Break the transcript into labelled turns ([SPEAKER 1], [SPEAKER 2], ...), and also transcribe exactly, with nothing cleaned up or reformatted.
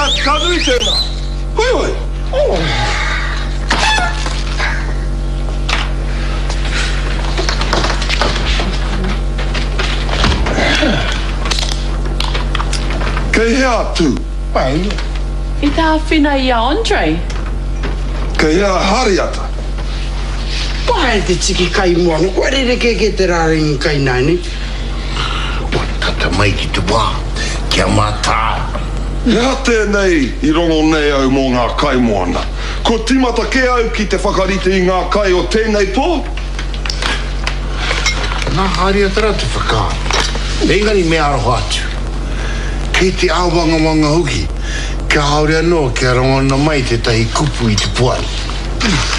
[SPEAKER 1] kanui tēnā. Hoi hoi. Oh. Kei hea atu.
[SPEAKER 2] Pai.
[SPEAKER 3] I tā whina i a Andre.
[SPEAKER 1] Kei hea hariata.
[SPEAKER 2] Pai te tiki kai moana. Kua re ke ke te rāringi kai nani.
[SPEAKER 4] Wa tata mai ki te wā. Kia mātā.
[SPEAKER 1] Hea tēnei i rongo nei au mō ngā kai moana. Ko timata ke au ki te whakarite i ngā kai o tēnei pō.
[SPEAKER 4] Nā hariata rā te whakā. Engari me aroho atu. Kei te awanga wanga huki. Kia haure anō kia rongona mai te tahi kupu i te puari.